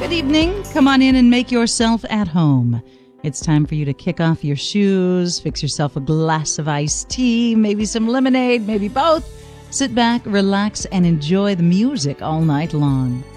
Good evening. Come on in and make yourself at home. It's time for you to kick off your shoes, fix yourself a glass of iced tea, maybe some lemonade, maybe both. Sit back, relax, and enjoy the music all night long.